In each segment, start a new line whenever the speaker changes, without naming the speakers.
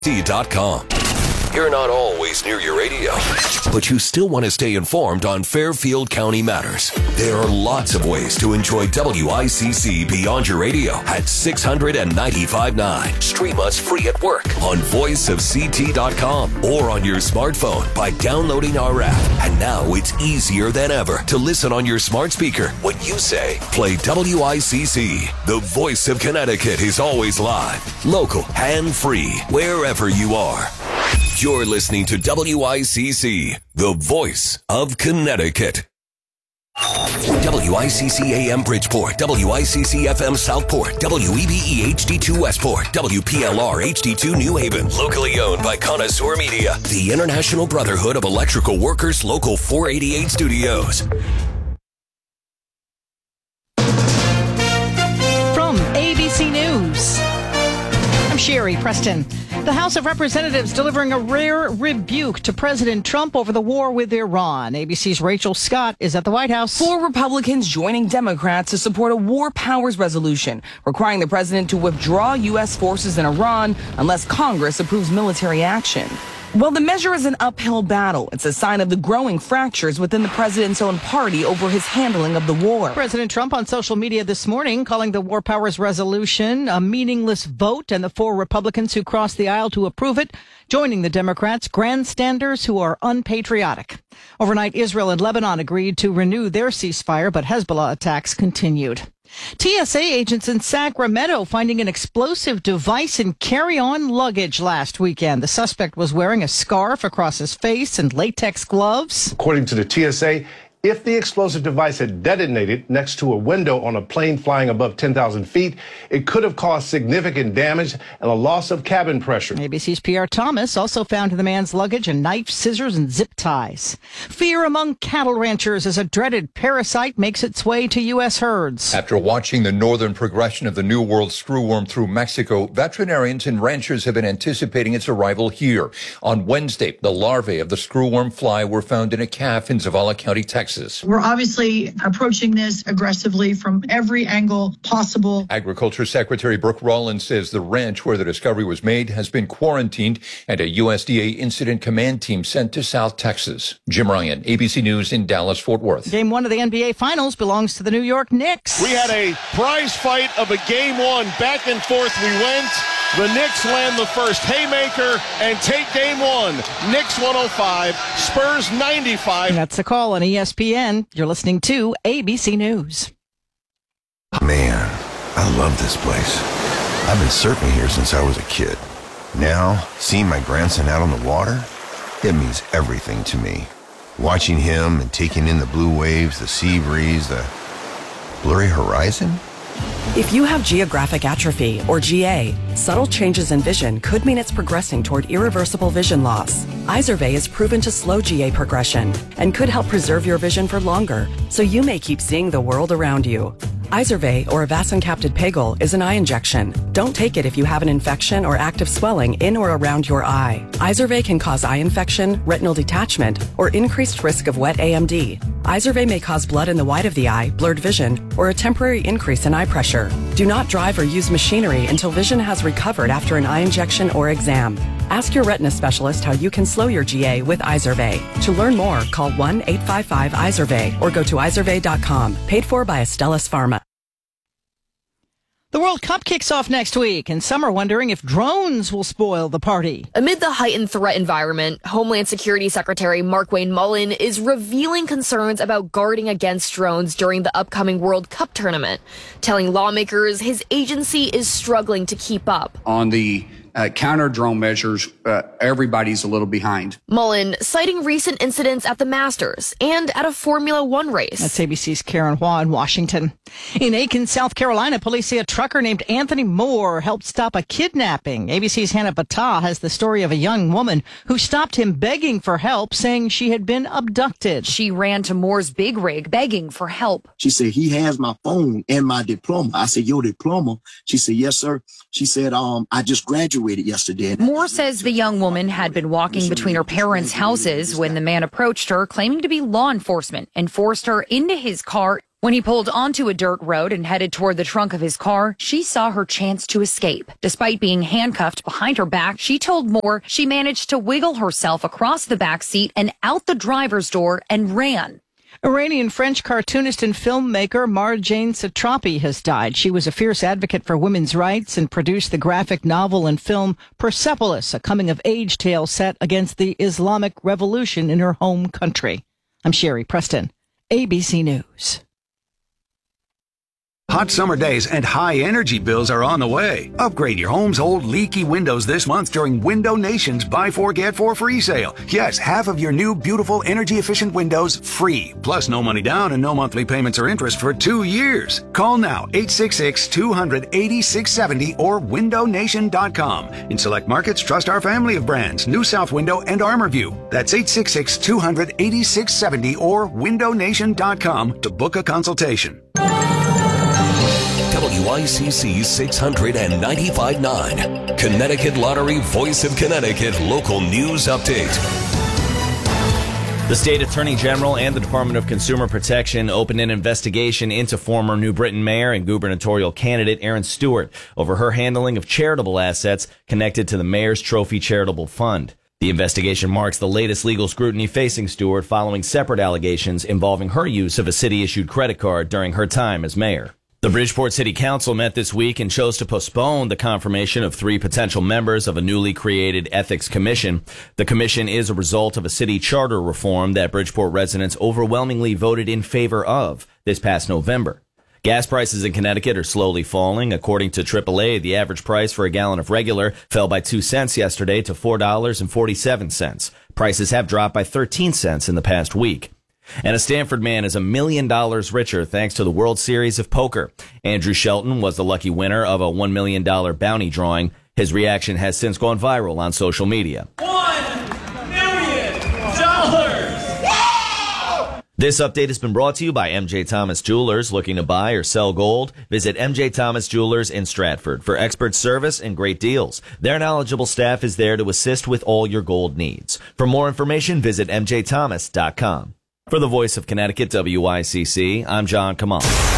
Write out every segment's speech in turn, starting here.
CT.com. You're not always near your radio, but you still want to stay informed on Fairfield County matters. There are lots of ways to enjoy WICC beyond your radio at 695.9. Stream us free at work on voiceofct.com or on your smartphone by downloading our app. And now it's easier than ever to listen on your smart speaker when you say, play WICC. The voice of Connecticut is always live, local, and free, wherever you are. You're listening to WICC, the voice of Connecticut. WICC AM Bridgeport, WICC FM Southport, WEBE HD2 Westport, WPLR HD2 New Haven. Locally owned by Connoisseur Media, the International Brotherhood of Electrical Workers, Local 488 Studios.
From ABC News, I'm Sherry Preston. The House of Representatives delivering a rare rebuke to President Trump over the war with Iran. ABC's Rachel Scott is at the White House.
4 Republicans joining Democrats to support a war powers resolution requiring the president to withdraw U.S. forces in Iran unless Congress approves military action. Well, the measure is an uphill battle. It's a sign of the growing fractures within the president's own party over his handling of the war.
President Trump on social media this morning calling the War Powers Resolution a meaningless vote, and the 4 Republicans who crossed the aisle to approve it joining the Democrats, grandstanders who are unpatriotic. Overnight, Israel and Lebanon agreed to renew their ceasefire, but Hezbollah attacks continued. TSA agents in Sacramento finding an explosive device in carry-on luggage last weekend. The suspect was wearing a scarf across his face and latex gloves.
According to the TSA, if the explosive device had detonated next to a window on a plane flying above 10,000 feet, it could have caused significant damage and a loss of cabin pressure.
ABC's Pierre Thomas also found in the man's luggage a knife, scissors, and zip ties. Fear among cattle ranchers as a dreaded parasite makes its way to U.S. herds.
After watching the northern progression of the New World screwworm through Mexico, veterinarians and ranchers have been anticipating its arrival here. On Wednesday, the larvae of the screwworm fly were found in a calf in Zavala County, Texas.
We're obviously approaching this aggressively from every angle possible.
Agriculture Secretary Brooke Rollins says the ranch where the discovery was made has been quarantined and a USDA incident command team sent to South Texas. Jim Ryan, ABC News in Dallas, Fort Worth.
Game 1 of the NBA Finals belongs to the New York Knicks.
We had a prize fight of a game 1. Back and forth we went. The Knicks land the first haymaker and take game 1. Knicks 105, Spurs 95.
That's a call on ESPN. You're listening to ABC News.
Man, I love this place. I've been surfing here since I was a kid. Now, seeing my grandson out on the water, it means everything to me. Watching him and taking in the blue waves, the sea breeze, the blurry horizon.
If you have geographic atrophy, or GA, subtle changes in vision could mean it's progressing toward irreversible vision loss. Izervay is proven to slow GA progression and could help preserve your vision for longer, so you may keep seeing the world around you. Izervay, or avacincaptad pegol, is an eye injection. Don't take it if you have an infection or active swelling in or around your eye. Izervay can cause eye infection, retinal detachment, or increased risk of wet AMD. Izervay may cause blood in the white of the eye, blurred vision, or a temporary increase in eye pressure. Do not drive or use machinery until vision has recovered after an eye injection or exam. Ask your retina specialist how you can slow your GA with Izervay. To learn more, call 1-855-IZERVAY or go to izervay.com. Paid for by Astellas Pharma.
The World Cup kicks off next week, and some are wondering if drones will spoil the party.
Amid the heightened threat environment, Homeland Security Secretary Markwayne Mullin is revealing concerns about guarding against drones during the upcoming World Cup tournament, telling lawmakers his agency is struggling to keep up.
On the counter-drone measures, everybody's a little behind.
Mullin citing recent incidents at the Masters and at a Formula One race.
That's ABC's Karen Hua in Washington. In Aiken, South Carolina, police say a trucker named Anthony Moore helped stop a kidnapping. ABC's Hannah Battah has the story of a young woman who stopped him begging for help, saying she had been abducted.
She ran to Moore's big rig begging for help.
She said, he has my phone and my diploma. I said, your diploma? She said, yes, sir. She said, I just graduated yesterday.
Moore says the young woman had been walking between her parents' houses when the man approached her, claiming to be law enforcement, and forced her into his car When he pulled onto a dirt road and headed toward the trunk of his car, she saw her chance to escape. Despite being handcuffed behind her back, she told Moore she managed to wiggle herself across the back seat and out the driver's door and ran.
Iranian-French cartoonist and filmmaker Marjane Satrapi has died. She was a fierce advocate for women's rights and produced the graphic novel and film Persepolis, a coming-of-age tale set against the Islamic Revolution in her home country. I'm Sherry Preston, ABC News.
Hot summer days and high energy bills are on the way. Upgrade your home's old leaky windows this month during Window Nation's Buy 4 Get 4 free sale. Yes, half of your new beautiful energy efficient windows free. Plus no money down and no monthly payments or interest for 2 years. Call now 866-200-8670 or windownation.com. In select markets, trust our family of brands, New South Window and ArmorView. That's 866-200-8670 or windownation.com to book a consultation.
WICC 695.9, Connecticut Lottery Voice of Connecticut Local News Update.
The State Attorney General and the Department of Consumer Protection opened an investigation into former New Britain Mayor and gubernatorial candidate Erin Stewart over her handling of charitable assets connected to the Mayor's Trophy Charitable Fund. The investigation marks the latest legal scrutiny facing Stewart following separate allegations involving her use of a city-issued credit card during her time as mayor. The Bridgeport City Council met this week and chose to postpone the confirmation of 3 potential members of a newly created ethics commission. The commission is a result of a city charter reform that Bridgeport residents overwhelmingly voted in favor of this past November. Gas prices in Connecticut are slowly falling. According to AAA, the average price for a gallon of regular fell by 2 cents yesterday to $4.47. Prices have dropped by 13 cents in the past week. And a Stanford man is $1 million richer thanks to the World Series of Poker. Andrew Shelton was the lucky winner of a $1 million bounty drawing. His reaction has since gone viral on social media.
$1 million!
This update has been brought to you by MJ Thomas Jewelers. Looking to buy or sell gold? Visit MJ Thomas Jewelers in Stratford for expert service and great deals. Their knowledgeable staff is there to assist with all your gold needs. For more information, visit mjthomas.com. For the Voice of Connecticut, WICC, I'm John Kamal.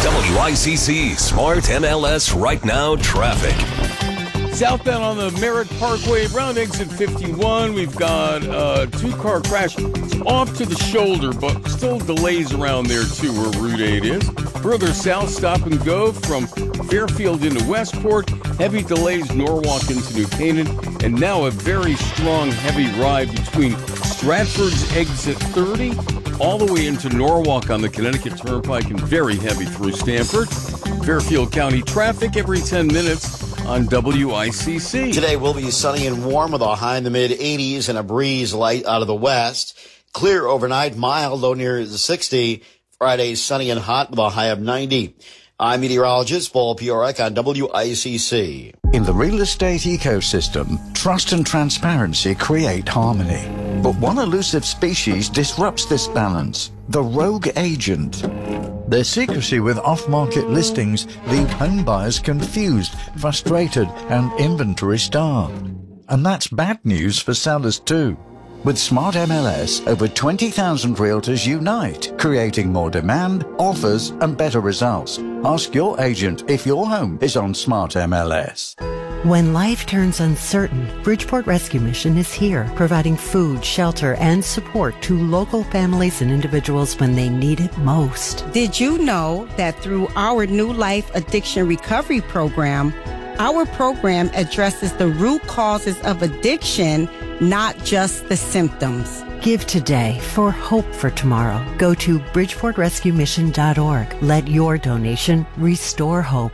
WICC Smart MLS Right Now Traffic.
Southbound on the Merritt Parkway, around exit 51, we've got a 2-car crash. It's off to the shoulder, but still delays around there, too, where Route 8 is. Further south, stop and go from Fairfield into Westport. Heavy delays Norwalk into New Canaan. And now a very strong, heavy ride between Stratford's exit 30 all the way into Norwalk on the Connecticut Turnpike and very heavy through Stamford. Fairfield County traffic every 10 minutes on WICC.
Today will be sunny and warm with a high in the mid-80s and a breeze light out of the west. Clear overnight, mild, low near the 60. Friday, sunny and hot with a high of 90. I'm meteorologist Paul Piorek on WICC.
In the real estate ecosystem, trust and transparency create harmony. But one elusive species disrupts this balance, the rogue agent. Their secrecy with off-market listings leave home buyers confused, frustrated, and inventory-starved. And that's bad news for sellers too. With Smart MLS, over 20,000 realtors unite, creating more demand, offers, and better results. Ask your agent if your home is on Smart MLS.
When life turns uncertain, Bridgeport Rescue Mission is here, providing food, shelter, and support to local families and individuals when they need it most.
Did you know that through our New Life Addiction Recovery Program, our program addresses the root causes of addiction, not just the symptoms?
Give today for hope for tomorrow. Go to BridgeportRescueMission.org. Let your donation restore hope.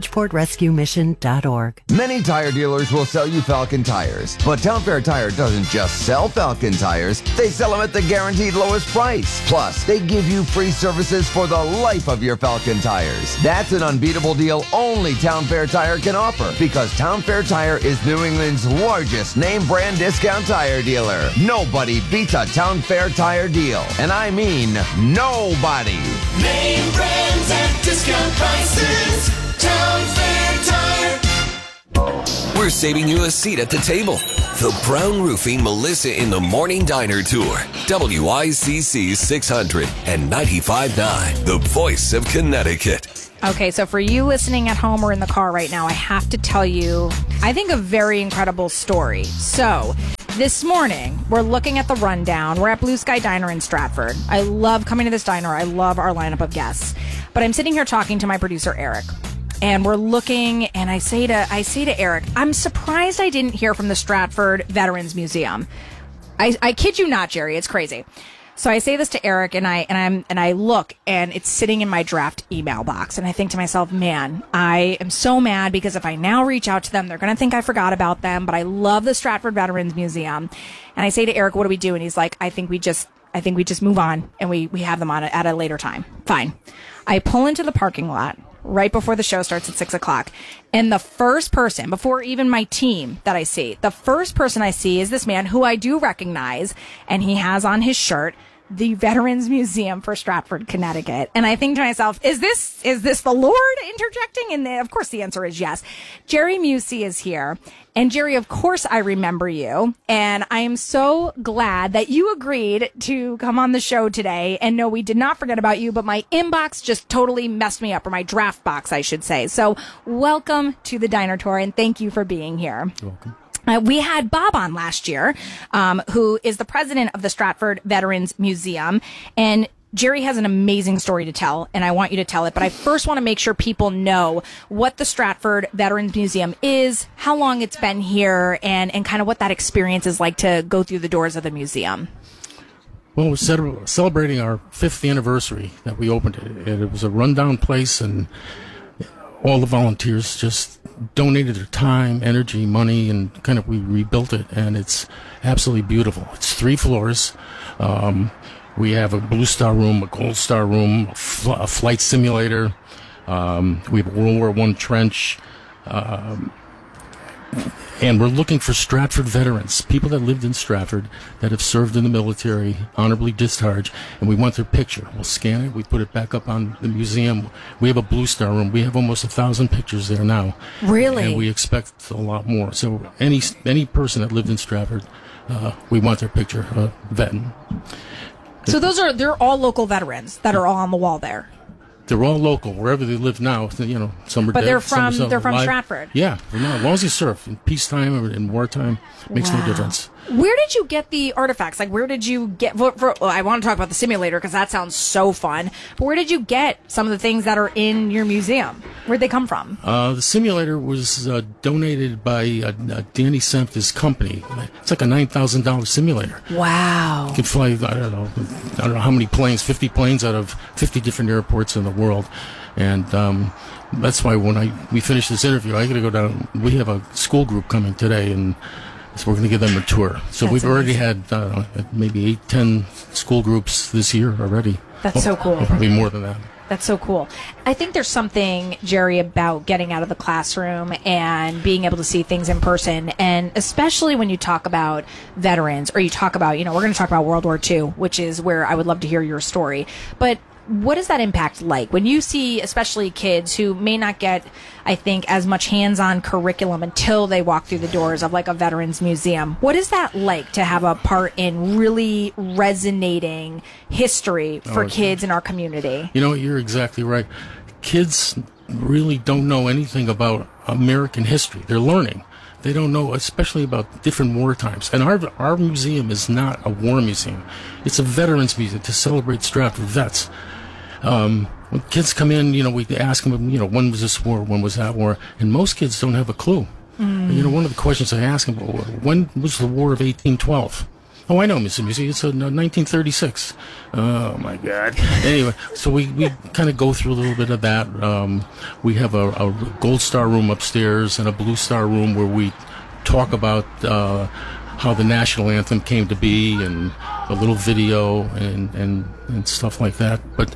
BridgeportRescueMission.org.
Many tire dealers will sell you Falcon tires, but Town Fair Tire doesn't just sell Falcon tires, they sell them at the guaranteed lowest price. Plus, they give you free services for the life of your Falcon tires. That's an unbeatable deal only Town Fair Tire can offer, because Town Fair Tire is New England's largest name brand discount tire dealer. Nobody beats a Town Fair Tire deal, and I mean nobody.
Name brands at discount prices. Town Fair Tire.
We're saving you a seat at the table. The Brown Roofing Melissa in the Morning Diner Tour. WICC 600 and 95.9, the voice of Connecticut.
Okay, so for you listening at home or in the car right now, I have to tell you, I think, a very incredible story. So, this morning, we're looking at the rundown. We're at Blue Sky Diner in Stratford. I love coming to this diner. I love our lineup of guests. But I'm sitting here talking to my producer, Eric. And we're looking, and I say to Eric, I'm surprised I didn't hear from the Stratford Veterans Museum. I kid you not, Jerry. It's crazy. So I say this to Eric, and I look, and it's sitting in my draft email box, and I think to myself, man, I am so mad because if I now reach out to them, they're going to think I forgot about them. But I love the Stratford Veterans Museum, and I say to Eric, what do we do? And he's like, I think we just move on, and we have them on at a later time. Fine. I pull into the parking lot right before the show starts at 6:00. And the first person, before even my team that I see, the first person I see is this man who I do recognize, and he has on his shirt the Veterans Museum for Stratford, Connecticut. And I think to myself, is this the Lord interjecting? And of course the answer is yes. Jerry Musey is here. And Jerry, of course I remember you. And I am so glad that you agreed to come on the show today. And no, we did not forget about you, but my inbox just totally messed me up, or my draft box, I should say. So welcome to the Diner Tour, and thank you for being here.
You're welcome.
We had Bob on last year, who is the president of the Stratford Veterans Museum. And Jerry has an amazing story to tell, and I want you to tell it. But I first want to make sure people know what the Stratford Veterans Museum is, how long it's been here, and kind of what that experience is like to go through the doors of the museum.
Well, we're celebrating our 5th anniversary that we opened it. It was a rundown place, and all the volunteers just donated their time, energy, money, and kind of we rebuilt it, and it's absolutely beautiful. It's 3 floors. We have a Blue Star room, a Gold Star room, a flight simulator. We have a World War I trench. And we're looking for Stratford veterans, people that lived in Stratford that have served in the military, honorably discharged, and we want their picture. We'll scan it, we put it back up on the museum. We have a Blue Star room. We have almost 1,000 pictures there now.
Really?
And we expect a lot more. So any person that lived in Stratford, we want their picture, veteran.
So they're all local veterans that are all on the wall there.
They're all local, wherever they live now. You know, some are
But
dead,
they're
some
from
alive.
Stratford.
Yeah, as long as you serve in peacetime or in wartime, makes no difference.
Where did you get the artifacts? Like, where did you get? Well, I want to talk about the simulator because that sounds so fun. But where did you get some of the things that are in your museum? Where'd they come from?
The simulator was donated by Danny Semf's company. It's like a $9,000 simulator.
Wow.
You can fly, I don't know how many planes, 50 planes out of 50 different airports in the world. And that's why when we finish this interview, I got to go down. We have a school group coming today, and so we're going to give them a tour. So
That's
we've already
amazing.
had maybe 8-10 school groups this year already.
That's so cool.
Probably more than that.
That's so cool. I think there's something, Jerry, about getting out of the classroom and being able to see things in person. And especially when you talk about veterans, or you talk about, we're going to talk about World War II, which is where I would love to hear your story. But what is that impact like when you see, especially kids who may not get, I think, as much hands-on curriculum until they walk through the doors of like a veterans museum? What is that like to have a part in really resonating history for kids in our community?
You know, you're exactly right. Kids really don't know anything about American history. They're learning. They don't know, especially about different war times. And our museum is not a war museum. It's a veterans museum to celebrate Stratford vets. When kids come in, we ask them, when was this war, when was that war? And most kids don't have a clue. One of the questions I ask them, when was the War of 1812? Oh, I know, Mr. Musi. It's 1936. Oh, my God. Anyway, so we kind of go through a little bit of that. We have a Gold Star room upstairs and a Blue Star room where we talk about how the national anthem came to be, and a little video and stuff like that. But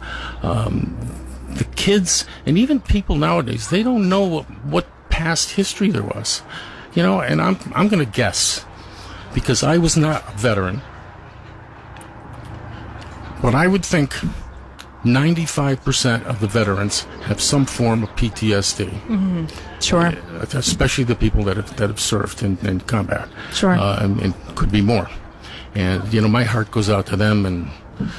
the kids and even people nowadays, they don't know what past history there was. And I'm going to guess, because I was not a veteran, but I would think 95% of the veterans have some form of PTSD.
Mm-hmm. Sure.
Especially the people that have served in combat.
Sure.
And could be more. And, my heart goes out to them, and,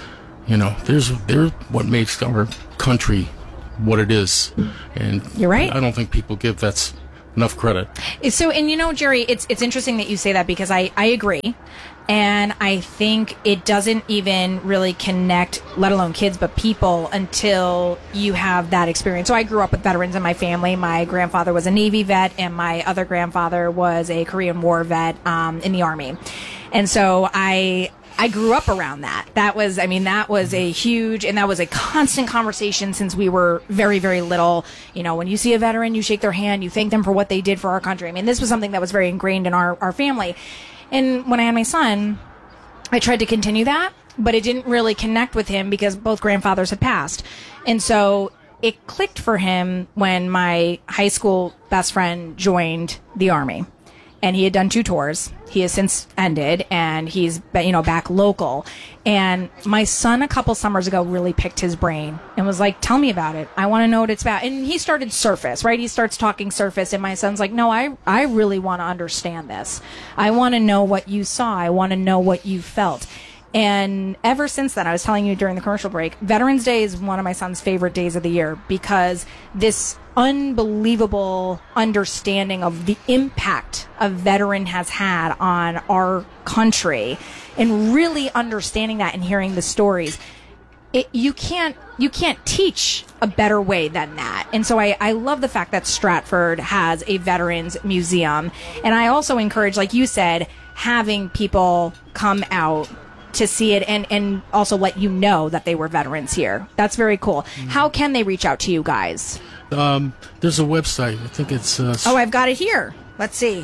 they're what makes our country what it is. And
you're right.
I don't think people give that's enough credit.
So, and Jerry, it's interesting that you say that, because I agree. And I think it doesn't even really connect, let alone kids, but people, until you have that experience. So I grew up with veterans in my family. My grandfather was a Navy vet, and my other grandfather was a Korean War vet in the Army. And so I grew up around that. That was a huge, and that was a constant conversation since we were very, very little. When you see a veteran, you shake their hand, you thank them for what they did for our country. I mean, this was something that was very ingrained in our family. And when I had my son, I tried to continue that, but it didn't really connect with him because both grandfathers had passed. And so it clicked for him when my high school best friend joined the Army. And he had done 2 tours. He has since ended, and he's back local. And my son a couple summers ago really picked his brain and was like, "Tell me about it. I want to know what it's about." And he started surface, right? He starts talking surface, and my son's like, "No, I really want to understand this. I want to know what you saw. I want to know what you felt." And ever since then, I was telling you during the commercial break, Veterans Day is one of my son's favorite days of the year, because this unbelievable understanding of the impact a veteran has had on our country, and really understanding that and hearing the stories, you can't teach a better way than that. And so I love the fact that Stratford has a veterans museum. And I also encourage, like you said, having people come out to see it, and also let you know that they were veterans here. That's very cool. Mm-hmm. How can they reach out to you guys?
There's a website. I think it's...
I've got it here. Let's see.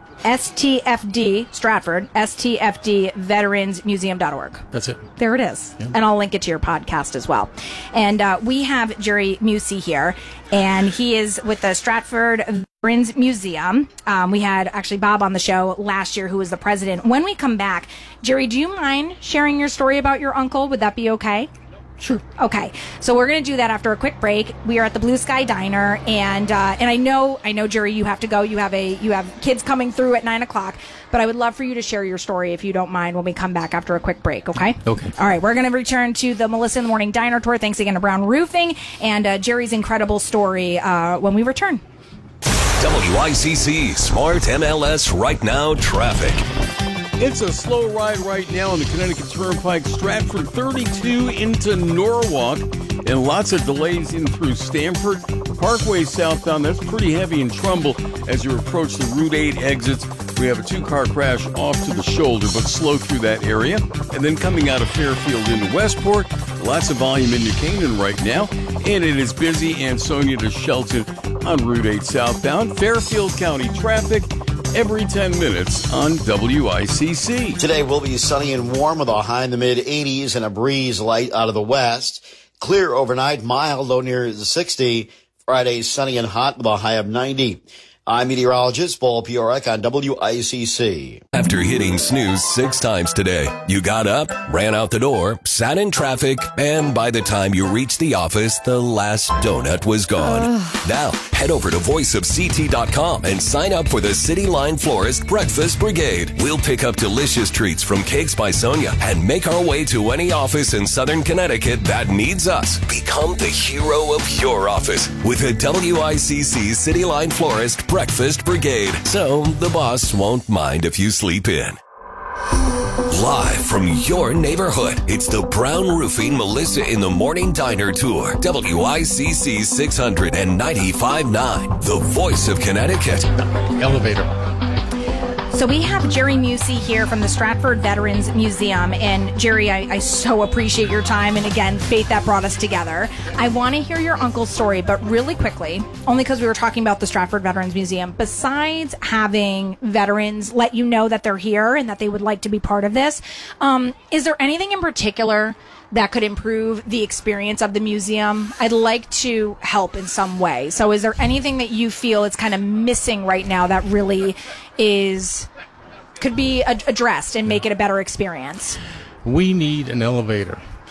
STFD, Stratford, STFDveteransmuseum.org.
That's it.
There it is. Yeah. And I'll link it to your podcast as well. And we have Jerry Musey here, and he is with the Stratford Veterans Museum. We had actually Bob on the show last year, who was the president. When we come back, Jerry, do you mind sharing your story about your uncle? Would that be okay?
Sure.
Okay, so we're going to do that after a quick break. We are at the Blue Sky Diner, and I know, Jerry, you have to go. You have kids coming through at 9:00, but I would love for you to share your story, if you don't mind, when we come back after a quick break. Okay.
Okay.
All right, we're going to return to the Melissa in the Morning Diner Tour. Thanks again to Brown Roofing and Jerry's incredible story when we return.
WICC Smart MLS Right Now Traffic.
It's a slow ride right now on the Connecticut Turnpike, Stratford 32 into Norwalk, and lots of delays in through Stamford. Parkway southbound, that's pretty heavy in Trumbull as you approach the Route 8 exits. We have a 2-car crash off to the shoulder, but slow through that area. And then coming out of Fairfield into Westport, lots of volume in New Canaan right now, and it is busy, Ansonia to Shelton on Route 8 southbound. Fairfield County traffic every 10 minutes on WICC.
Today will be sunny and warm with a high in the mid-80s and a breeze light out of the west. Clear overnight, mild, low near the 60. Friday, sunny and hot with a high of 90. I'm meteorologist Paul Piorek on WICC.
After hitting snooze 6 times today, you got up, ran out the door, sat in traffic, and by the time you reached the office, the last donut was gone. Now, head over to voiceofct.com and sign up for the City Line Florist Breakfast Brigade. We'll pick up delicious treats from Cakes by Sonia and make our way to any office in Southern Connecticut that needs us. Become the hero of your office with a WICC City Line Florist Breakfast Brigade, so the boss won't mind if you sleep in. Live from your neighborhood, it's the Brown Roofing Melissa in the Morning Diner Tour. WICC 695.9, the voice of Connecticut.
Elevator.
So we have Jerry Musey here from the Stratford Veterans Museum. And Jerry, I so appreciate your time. And again, fate that brought us together. I want to hear your uncle's story, but really quickly, only because we were talking about the Stratford Veterans Museum. Besides having veterans let you know that they're here and that they would like to be part of this, is there anything in particular that could improve the experience of the museum? I'd like to help in some way. So is there anything that you feel is kind of missing right now that really could be addressed and make it a better experience?
We need an elevator.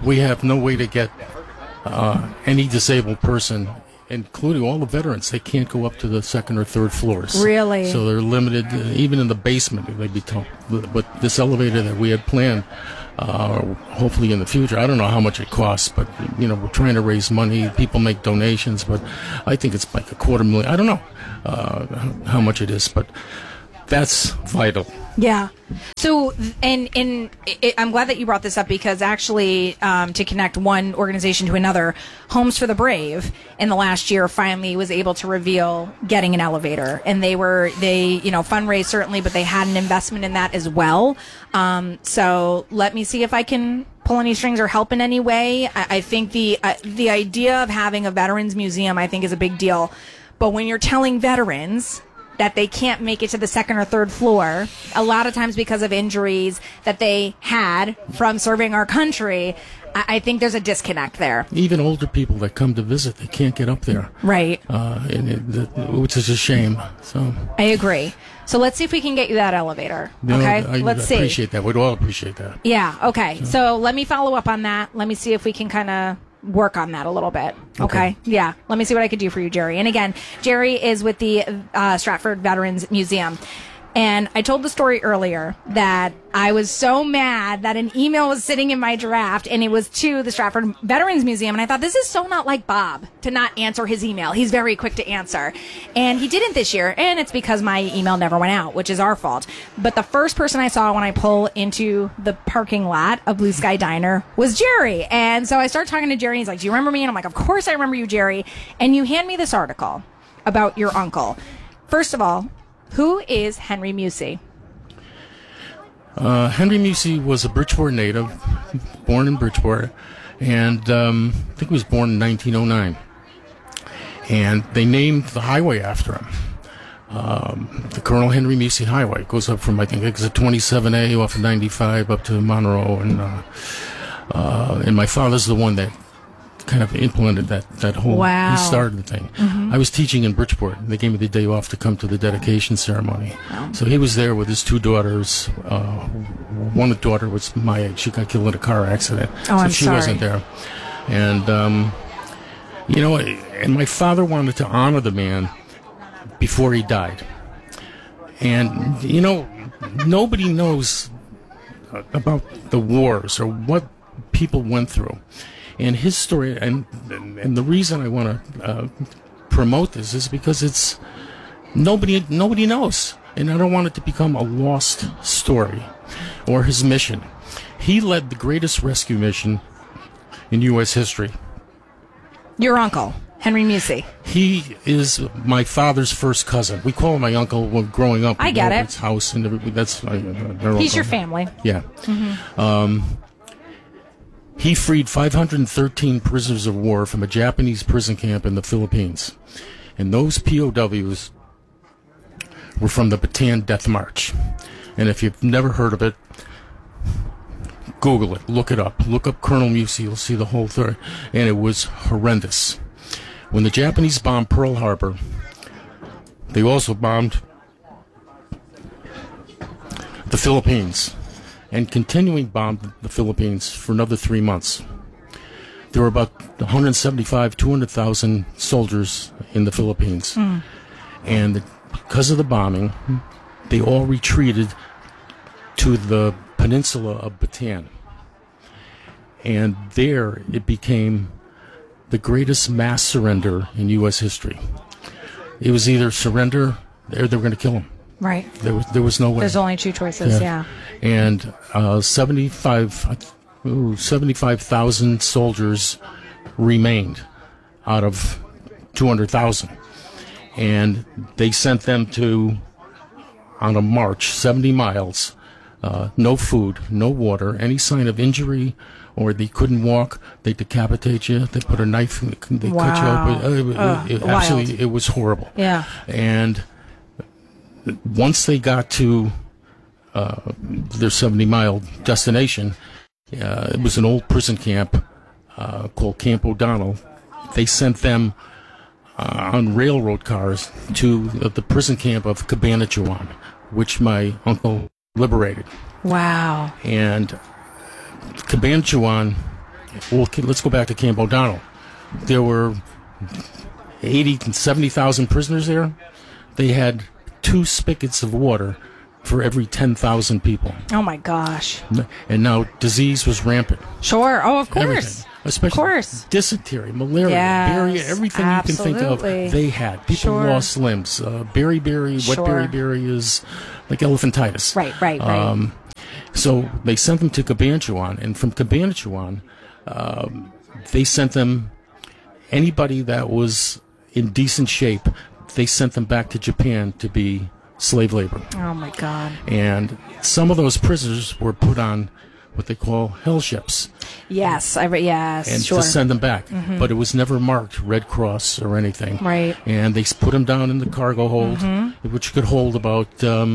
we have no way to get any disabled person, including all the veterans. They can't go up to the second or third floors.
Really?
So they're limited, even in the basement, they'd be tough. But this elevator that we had planned, hopefully in the future, I don't know how much it costs, but, we're trying to raise money. People make donations, but I think it's like $250,000. I don't know how much it is, but that's vital.
Yeah. So, and I'm glad that you brought this up, because actually, to connect one organization to another, Homes for the Brave in the last year finally was able to reveal getting an elevator, and they fundraised certainly, but they had an investment in that as well. So let me see if I can pull any strings or help in any way. I think the idea of having a veterans museum, I think, is a big deal. But when you're telling veterans that they can't make it to the second or third floor, a lot of times because of injuries that they had from serving our country, I think there's a disconnect there.
Even older people that come to visit, they can't get up there.
Right.
Which is a shame. So
I agree. So let's see if we can get you that elevator. Okay? Let's see.
I appreciate that. We'd all appreciate that.
Yeah, okay. So let me follow up on that. Let me see if we can kind of work on that a little bit. Okay. Yeah. Let me see what I could do for you, Jerry. And again, Jerry is with the Stratford Veterans Museum. And I told the story earlier that I was so mad that an email was sitting in my draft, and it was to the Stratford Veterans Museum. And I thought, this is so not like Bob to not answer his email. He's very quick to answer. And he didn't this year, and it's because my email never went out, which is our fault. But the first person I saw when I pull into the parking lot of Blue Sky Diner was Jerry. And so I start talking to Jerry, and he's like, do you remember me? And I'm like, of course I remember you, Jerry. And you hand me this article about your uncle. First of all, who is Henry Musey?
Henry Musey was a Bridgeport native, born in Bridgeport, and I think he was born in 1909. And they named the highway after him. The Colonel Henry Musey Highway. It goes up from, I think, exit 27A off of 95 up to Monroe. And my father's the one that kind of implemented that whole.
Wow.
He started the thing.
Mm-hmm.
I was teaching in Bridgeport. They gave me the day off to come to the dedication ceremony.
Wow.
So he was there with his two daughters. One daughter was my age. She got killed in a car accident.
Oh,
so
I'm
she
sorry.
wasn't there. And, and my father wanted to honor the man before he died. And, nobody knows about the wars or what people went through. And his story, and the reason I want to promote this is because it's nobody knows, and I don't want it to become a lost story, or his mission. He led the greatest rescue mission in U.S. history.
Your uncle, Henry Musey.
He is my father's first cousin. We call him my uncle when growing up.
I get it.
His house and everything. That's
He's your family.
Yeah.
Mm-hmm.
He freed 513 prisoners of war from a Japanese prison camp in the Philippines. And those POWs were from the Bataan Death March. And if you've never heard of it, Google it, look it up. Look up Colonel Musey, you'll see the whole thing. And it was horrendous. When the Japanese bombed Pearl Harbor, they also bombed the Philippines. And continuing bombed the Philippines for another 3 months. There were about 200,000 soldiers in the Philippines. And because of the bombing, they all retreated to the peninsula of Bataan. And there it became the greatest mass surrender in U.S. history. It was either surrender or they were going to kill him.
Right.
There was no way.
There's only two choices, yeah.
And 75,000 soldiers remained out of 200,000. And they sent them on a march, 70 miles, no food, no water, any sign of injury, or they couldn't walk, they decapitate you, they put a knife, they cut you open. Absolutely, it was horrible.
Yeah.
And once they got to their 70-mile destination, it was an old prison camp called Camp O'Donnell. They sent them on railroad cars to the prison camp of Cabanatuan, which my uncle liberated.
Wow.
And Cabanatuan well, let's go back to Camp O'Donnell. There were 80 and 70,000 prisoners there. They had 2 spigots of water for every 10,000 people.
Oh, my gosh.
And now disease was rampant.
Sure. Oh, of course.
Everything. Especially dysentery, malaria, diarrhea, everything you can think of, they had. People lost limbs. Beriberi, what beriberi is like elephantitis.
Right.
So they sent them to Cabanatuan, and from Cabanatuan, they sent them, anybody that was in decent shape, they sent them back to Japan to be slave labor.
Oh, my God.
And some of those prisoners were put on what they call hell ships.
Yes, and
to send them back.
Mm-hmm.
But it was never marked Red Cross or anything.
Right.
And they put them down in the cargo hold, which could hold about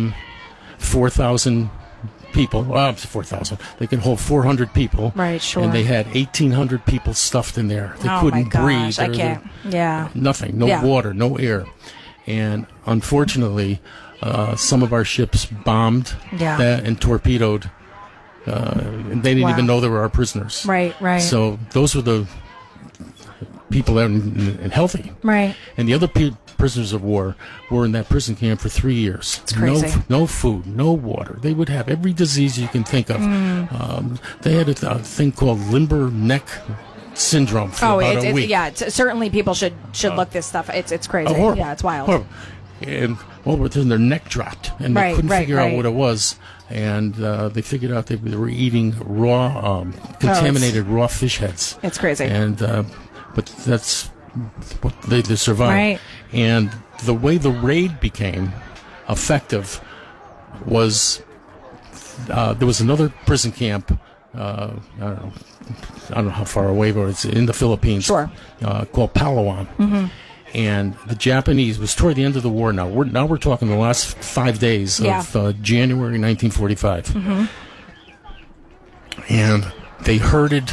4,000 people. 4,000. They could hold 400 people.
Right, sure.
And they had 1,800 people stuffed in there. They couldn't breathe.
I can't.
Nothing. No water, no air. And unfortunately, some of our ships bombed that and torpedoed. And they didn't even know they were our prisoners.
Right.
So those were the people that were healthy.
Right.
And the other prisoners of war were in that prison camp for 3 years.
It's crazy.
No food, no water. They would have every disease you can think of. They had a thing called limber neck syndrome for about a week.
Certainly people should look this stuff. It's crazy. It's wild.
Horrible. And then their neck dropped, and they couldn't figure out what it was. And they figured out they were eating raw, contaminated raw fish heads.
It's crazy.
And but that's what they survived.
Right.
And the way the raid became effective was there was another prison camp. I don't know how far away, but it's in the Philippines.
Sure.
Called Palawan. And the Japanese was toward the end of the war. Now we're talking the last 5 days of January 1945, and they herded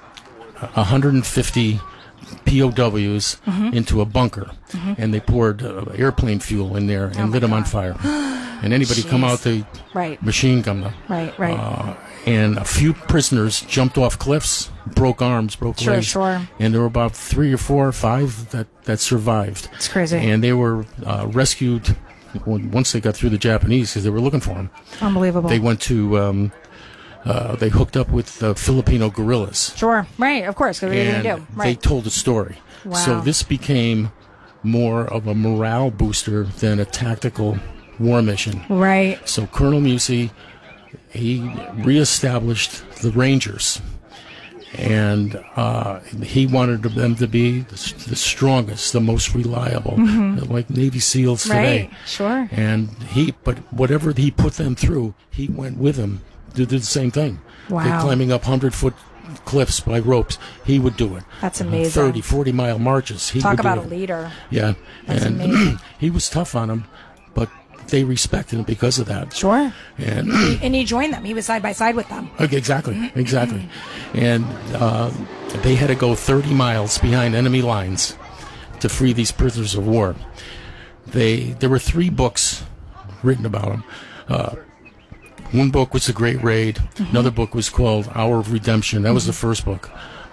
150 POWs into a bunker, and they poured airplane fuel in there and lit them on fire. And anybody come out, they machine gun them.
Right.
And a few prisoners jumped off cliffs, broke arms, broke legs.
Sure.
And there were about 3 or 4 or 5 that survived.
It's crazy.
And they were rescued once they got through the Japanese because they were looking for them.
Unbelievable.
They went to, they hooked up with the Filipino guerrillas.
Sure. Right, of course, because what are you going to do?
They told a story.
Wow.
So this became more of a morale booster than a tactical war mission.
Right.
So Colonel Musey, he reestablished the Rangers, and he wanted them to be the strongest, the most reliable, like Navy SEALs today.
Right, sure.
And but whatever he put them through, he went with them to do the same thing.
Wow.
They're climbing up 100-foot cliffs by ropes. He would do it.
That's amazing.
30, 40-mile marches. He
Talk
would
about
do
a leader.
Yeah.
That's
and
amazing.
He was tough on them, but they respected him because of that.
Sure.
And
he joined them. He was side by side with them.
Exactly. And they had to go 30 miles behind enemy lines to free these prisoners of war. There were 3 books written about them. One book was The Great Raid. Another book was called Hour of Redemption. That was the first book.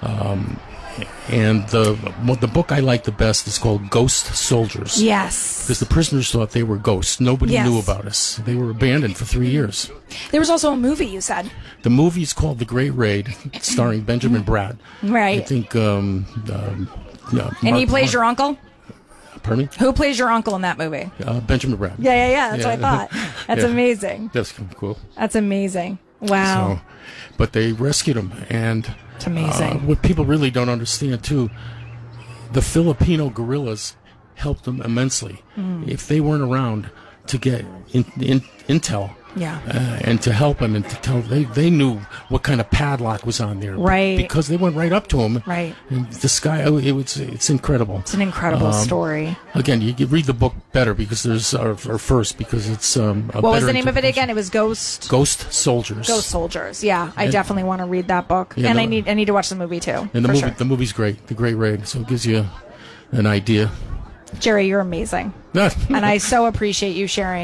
And the book I like the best is called Ghost Soldiers.
Yes.
Because the prisoners thought they were ghosts. Nobody knew about us. They were abandoned for 3 years.
There was also a movie, you said.
The movie is called The Great Raid, starring Benjamin Bratt.
Right.
I think...
and he plays your uncle?
Pardon me?
Who plays your uncle in that movie?
Benjamin Bratt.
Yeah. That's what I thought. That's amazing.
That's cool.
That's amazing. Wow.
But they rescued him, and
it's amazing.
What people really don't understand too, the Filipino guerrillas helped them immensely. If they weren't around to get intel, and to help them and to tell, they knew what kind of padlock was on there,
right?
Because they went right up to him,
right?
And this guy, it's incredible.
It's an incredible story.
Again, you read the book better because there's or first because it's
what was the name of it again? It was Ghost
Soldiers.
Ghost Soldiers. Yeah, I definitely want to read that book, and I need to watch the movie too.
And the movie's great, The Great Raid. So it gives you an idea.
Jerry, you're amazing, and I so appreciate you sharing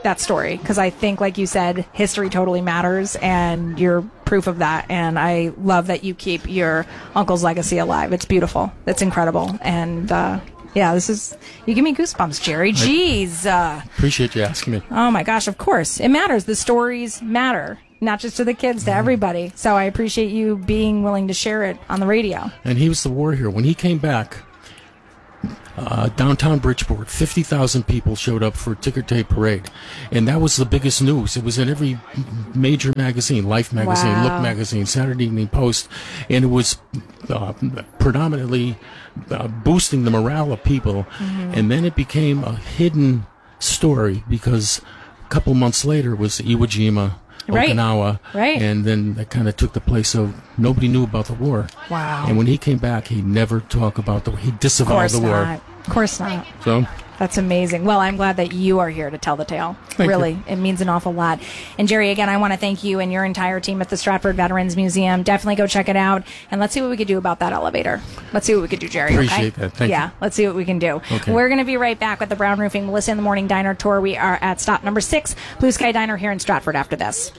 that story because I think, like you said, history totally matters, and you're proof of that. And I love that you keep your uncle's legacy alive. It's beautiful. It's incredible. And yeah, you give me goosebumps, Jerry. Jeez.
Appreciate you asking me.
Oh my gosh, of course. It matters. The stories matter, not just to the kids, to everybody. So I appreciate you being willing to share it on the radio.
And he was the war hero. When he came back, downtown Bridgeport, 50,000 people showed up for Ticker Tape Parade. And that was the biggest news. It was in every major magazine, Life magazine,
Wow.
Look magazine, Saturday Evening Post. And it was predominantly boosting the morale of people.
Mm-hmm.
And then it became a hidden story because a couple months later was Iwo Jima,
Right.
Okinawa.
Right.
And then that kind of took the place of nobody knew about the war.
Wow.
And when he came back, he never talked about he disavowed the war.
Of course not.
So
That's amazing. Well, I'm glad that you are here to tell the tale.
Thank
really,
you.
it means an awful lot. And Jerry, again, I want to thank you and your entire team at the Stratford Veterans Museum. Definitely go check it out, and let's see what we could do about that elevator. Let's see what we could do, Jerry.
Appreciate
okay?
that. Thank you.
Yeah, let's see what we can do.
Okay.
We're going to be right back with the Brown Roofing Melissa in the Morning Diner tour. We are at stop number 6, Blue Sky Diner here in Stratford after this.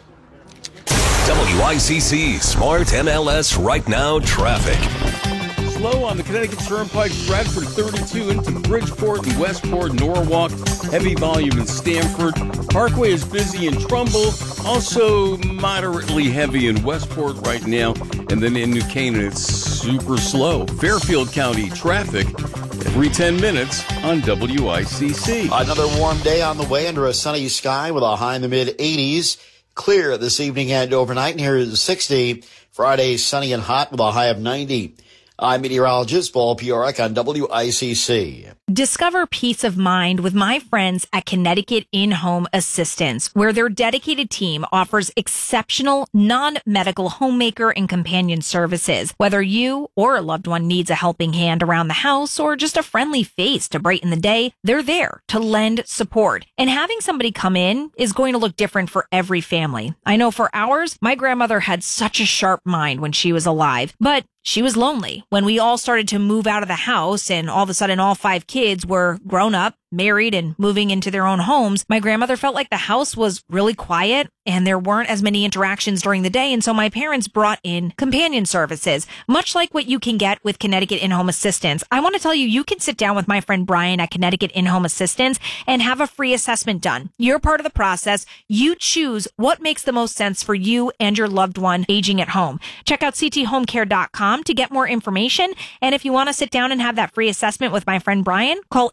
WICC Smart MLS Right Now Traffic.
Slow on the Connecticut Turnpike, Stratford 32 into Bridgeport and Westport, Norwalk. Heavy volume in Stamford. Parkway is busy in Trumbull. Also moderately heavy in Westport right now. And then in New Canaan, it's super slow. Fairfield County traffic every 10 minutes on WICC.
Another warm day on the way under a sunny sky with a high in the mid-80s. Clear this evening and overnight, and here is 60. Friday, sunny and hot with a high of 90. I'm meteorologist Paul Piorek on WICC.
Discover peace of mind with my friends at Connecticut In-Home Assistance, where their dedicated team offers exceptional non-medical homemaker and companion services. Whether you or a loved one needs a helping hand around the house or just a friendly face to brighten the day, they're there to lend support. And having somebody come in is going to look different for every family. I know for ours, my grandmother had such a sharp mind when she was alive, but she was lonely. When we all started to move out of the house and all of a sudden all 5 kids were grown up, married, and moving into their own homes, my grandmother felt like the house was really quiet and there weren't as many interactions during the day. And so my parents brought in companion services, much like what you can get with Connecticut In-Home Assistance. I want to tell you, you can sit down with my friend Brian at Connecticut In-Home Assistance and have a free assessment done. You're part of the process. You choose what makes the most sense for you and your loved one aging at home. Check out cthomecare.com to get more information. And if you want to sit down and have that free assessment with my friend Brian, call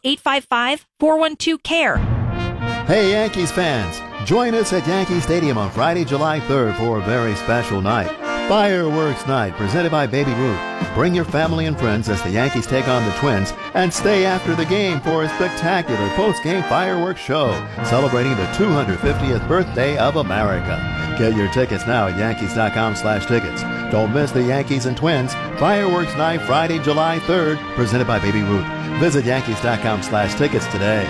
855-412-CARE.
Hey, Yankees fans, join us at Yankee Stadium on Friday, July 3rd for a very special night. Fireworks Night, presented by Baby Ruth. Bring your family and friends as the Yankees take on the Twins, and stay after the game for a spectacular post-game fireworks show celebrating the 250th birthday of America. Get your tickets now at Yankees.com/tickets. Don't miss the Yankees and Twins Fireworks Night, Friday, July 3rd, presented by Baby Ruth. Visit Yankees.com/tickets today.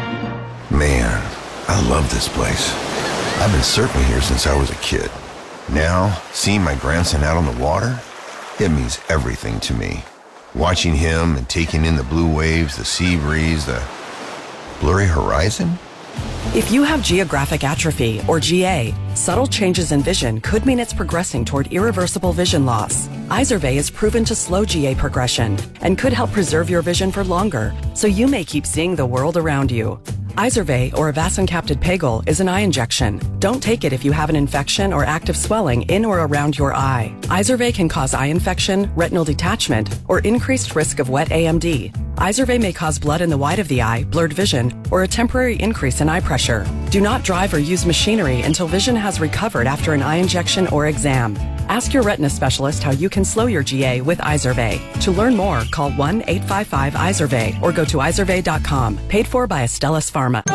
Man, I love this place. I've been surfing here since I was a kid. Now, seeing my grandson out on the water, it means everything to me. Watching him and taking in the blue waves, the sea breeze, the blurry horizon.
If you have geographic atrophy, or GA, subtle changes in vision could mean it's progressing toward irreversible vision loss. Izervay is proven to slow GA progression and could help preserve your vision for longer, so you may keep seeing the world around you. Izervay, or avacincaptad pegol, is an eye injection. Don't take it if you have an infection or active swelling in or around your eye. Izervay can cause eye infection, retinal detachment, or increased risk of wet AMD. Izervay may cause blood in the white of the eye, blurred vision, or a temporary increase in eye pressure. Do not drive or use machinery until vision has recovered after an eye injection or exam. Ask your retina specialist how you can slow your GA with Izervay. To learn more, call 1-855-IZERVAY or go to izervay.com. Paid for by Astellas Pharma.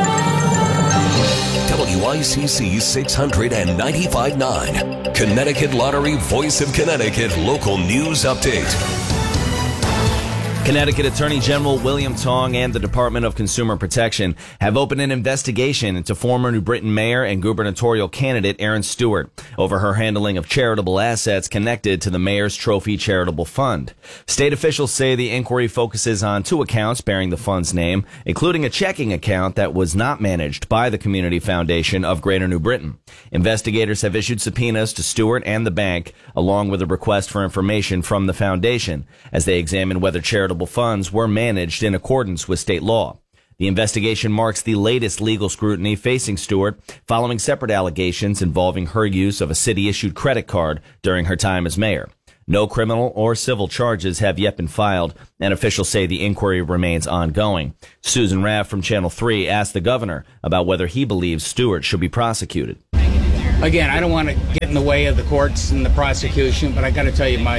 WICC 695.9, Connecticut Lottery Voice of Connecticut Local News Update.
Connecticut Attorney General William Tong and the Department of Consumer Protection have opened an investigation into former New Britain Mayor and gubernatorial candidate Erin Stewart over her handling of charitable assets connected to the Mayor's Trophy Charitable Fund. State officials say the inquiry focuses on 2 accounts bearing the fund's name, including a checking account that was not managed by the Community Foundation of Greater New Britain. Investigators have issued subpoenas to Stewart and the bank, along with a request for information from the foundation, as they examine whether charitable funds were managed in accordance with state law. The investigation marks the latest legal scrutiny facing Stewart following separate allegations involving her use of a city-issued credit card during her time as mayor. No criminal or civil charges have yet been filed, and officials say the inquiry remains ongoing. Susan Raff from Channel 3 asked the governor about whether he believes Stewart should be prosecuted.
Again, I don't want to get in the way of the courts and the prosecution, but I got to tell you,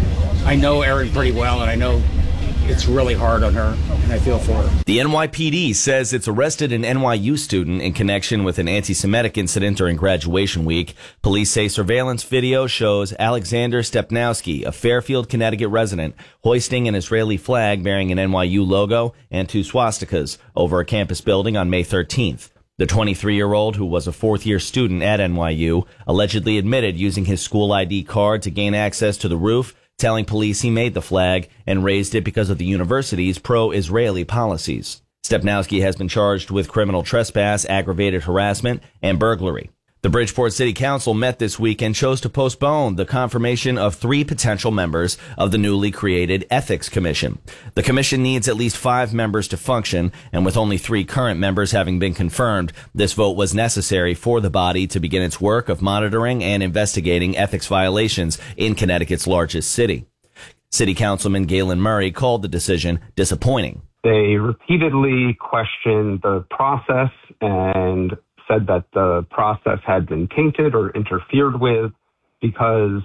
I know Erin pretty well, and I know it's really hard on her, and I feel for her.
The NYPD says it's arrested an NYU student in connection with an anti-Semitic incident during graduation week. Police say surveillance video shows Alexander Stepnowski, a Fairfield, Connecticut resident, hoisting an Israeli flag bearing an NYU logo and 2 swastikas over a campus building on May 13th. The 23-year-old, who was a fourth-year student at NYU, allegedly admitted using his school ID card to gain access to the roof, telling police he made the flag and raised it because of the university's pro-Israeli policies. Stepnowski has been charged with criminal trespass, aggravated harassment, and burglary. The Bridgeport City Council met this week and chose to postpone the confirmation of 3 potential members of the newly created Ethics Commission. The commission needs at least 5 members to function, and with only 3 current members having been confirmed, this vote was necessary for the body to begin its work of monitoring and investigating ethics violations in Connecticut's largest city. City Councilman Galen Murray called the decision disappointing.
They repeatedly questioned the process and said that the process had been tainted or interfered with because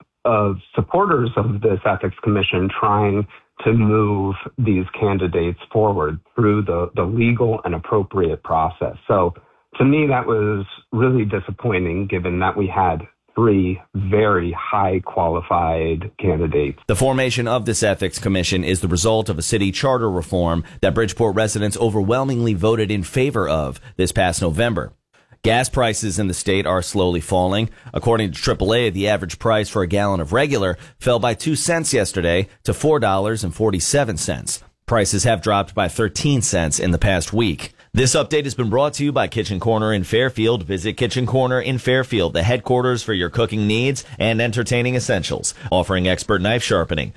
of supporters of this ethics commission trying to move these candidates forward through the legal and appropriate process. So to me, that was really disappointing given that we had 3 very high qualified candidates.
The formation of this ethics commission is the result of a city charter reform that Bridgeport residents overwhelmingly voted in favor of this past November. Gas prices in the state are slowly falling. According to AAA, the average price for a gallon of regular fell by 2 cents yesterday to $4.47. Prices have dropped by 13 cents in the past week. This update has been brought to you by Kitchen Corner in Fairfield. Visit Kitchen Corner in Fairfield, the headquarters for your cooking needs and entertaining essentials. Offering expert knife sharpening.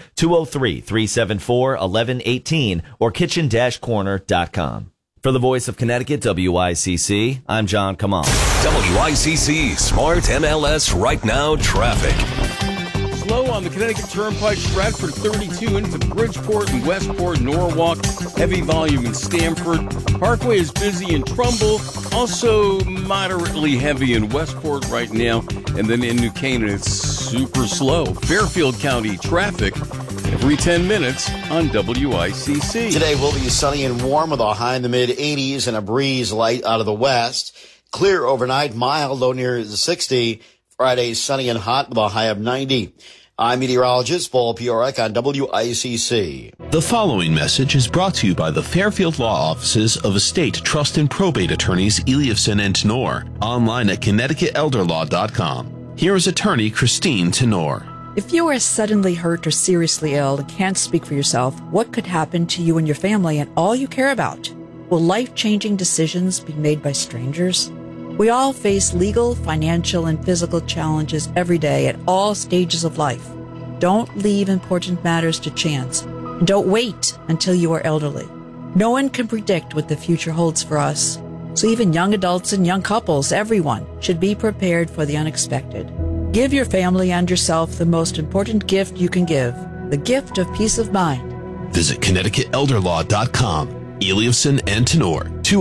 203-374-1118 or kitchen-corner.com. For the Voice of Connecticut, WICC, I'm John Kamal.
WICC Smart MLS Right Now Traffic.
Slow on the Connecticut Turnpike, Stratford 32 into Bridgeport and Westport, Norwalk. Heavy volume in Stamford. Parkway is busy in Trumbull. Also moderately heavy in Westport right now. And then in New Canaan, it's super slow. Fairfield County traffic every 10 minutes on WICC.
Today will be sunny and warm with a high in the mid-80s and a breeze light out of the west. Clear overnight, mild, low near the 60. Friday, sunny and hot with a high of 90. I'm meteorologist Paul Piorek on WICC.
The following message is brought to you by the Fairfield Law Offices of Estate, Trust, and Probate Attorneys Eliafson and Tenor, online at ConnecticutElderLaw.com. Here is attorney Christine Tenor.
If you are suddenly hurt or seriously ill and can't speak for yourself, what could happen to you and your family and all you care about? Will life-changing decisions be made by strangers? We all face legal, financial, and physical challenges every day at all stages of life. Don't leave important matters to chance. And don't wait until you are elderly. No one can predict what the future holds for us. So even young adults and young couples, everyone, should be prepared for the unexpected. Give your family and yourself the most important gift you can give, the gift of peace of mind.
Visit ConnecticutElderLaw.com. Eliafson and Tenor,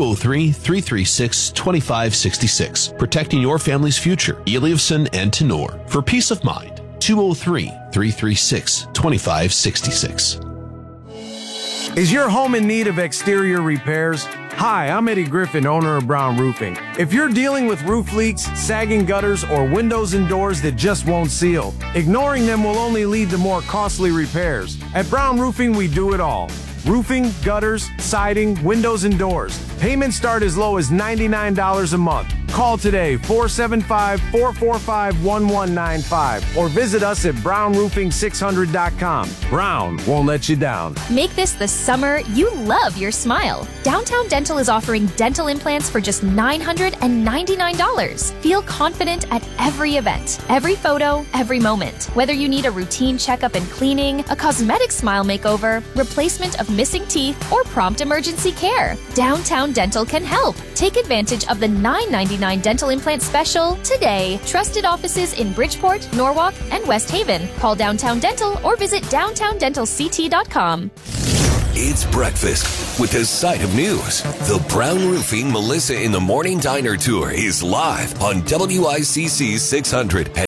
203-336-2566. Protecting your family's future. Eliafson and Tenor. For peace of mind, 203-336-2566.
Is your home in need of exterior repairs?
Hi, I'm Eddie Griffin, owner of Brown Roofing. If you're dealing with roof leaks, sagging gutters, or windows and doors that just won't seal, ignoring them will only lead to more costly repairs. At Brown Roofing, we do it all. Roofing, gutters, siding, windows, and doors. Payments start as low as $99 a month. Call today, 475-445-1195, or visit us at brownroofing600.com. Brown won't let you down.
Make this the summer you love your smile. Downtown Dental is offering dental implants for just $999. Feel confident at every event, every photo, every moment. Whether you need a routine checkup and cleaning, a cosmetic smile makeover, replacement of missing teeth, or prompt emergency care, Downtown Dental can help. Take advantage of the $999 dental implant special today. Trusted offices in Bridgeport, Norwalk, and West Haven. Call Downtown Dental or visit downtowndentalct.com.
It's breakfast with the side of news. The Brown Roofing Melissa in the Morning Diner Tour is live on WICC 600 and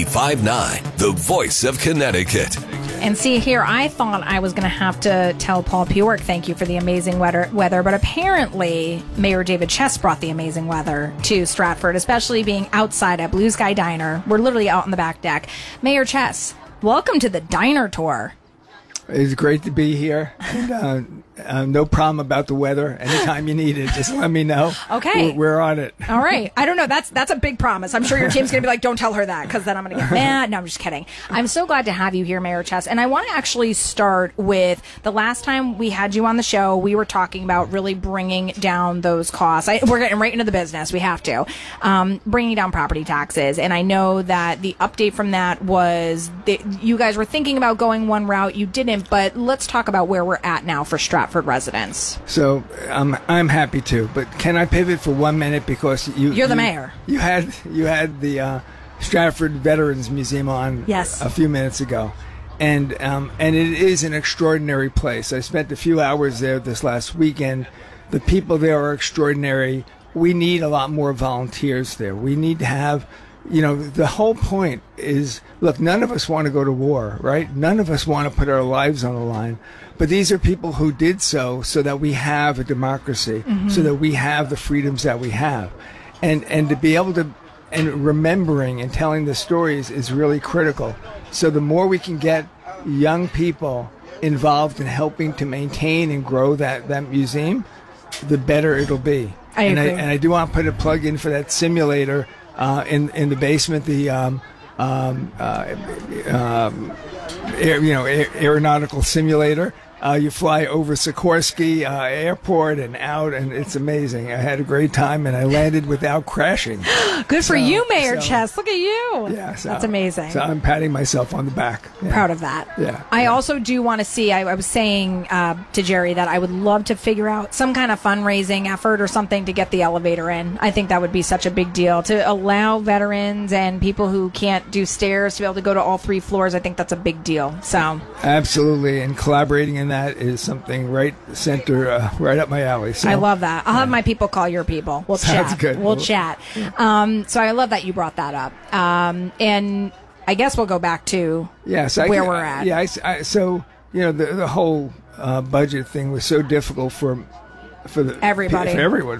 95.9, the voice of Connecticut.
And see here, I thought I was going to have to tell Paul Purick thank you for the amazing weather, but apparently Mayor David Chess brought the amazing weather to Stratford, especially being outside at Blue Sky Diner. We're literally out on the back deck. Mayor Chess, welcome to the Diner Tour.
It's great to be here. And, no problem about the weather. Anytime you need it, just let me know.
Okay.
We're on it.
All right. I don't know. That's a big promise. I'm sure your team's going to be like, don't tell her that, because then I'm going to get mad. No, I'm just kidding. I'm so glad to have you here, Mayor Chess. And I want to actually start with the last time we had you on the show, we were talking about really bringing down those costs. We're getting right into the business. We have to. Bringing down property taxes. And I know that the update from that was that you guys were thinking about going one route. You didn't. But let's talk about where we're at now for Stratford residents.
So I'm happy to, but can I pivot for 1 minute, because you're
the mayor.
You had the Stratford Veterans Museum on a few minutes ago, and it is an extraordinary place. I spent a few hours there this last weekend. The people there are extraordinary. We need a lot more volunteers there. We need to have. The whole point is, look, none of us want to go to war, right? None of us want to put our lives on the line. But these are people who did so that we have a democracy, so that we have the freedoms that we have. And to be able to, and remembering and telling the stories is really critical. So the more we can get young people involved in helping to maintain and grow that museum, the better it'll be.
I agree.
And I do want to put a plug in for that simulator in the basement, the aeronautical simulator. You fly over Sikorsky Airport and out, and it's amazing. I had a great time, and I landed without crashing.
Good for you, Mayor Chess. Look at you.
Yeah,
that's amazing.
So I'm patting myself on the back. Yeah.
Proud of that.
Yeah.
I also do want to see, I was saying to Jerry that I would love to figure out some kind of fundraising effort or something to get the elevator in. I think that would be such a big deal to allow veterans and people who can't do stairs to be able to go to all 3 floors. I think that's a big deal. So
absolutely, and collaborating in that is something right up my alley. So
I love that. I'll have my people call your people. We'll
Sounds
chat.
good.
We'll chat. So I love that you brought that up. And I guess we'll go back to where we're at.
Yeah. So the whole budget thing was so difficult for
everybody,
for everyone.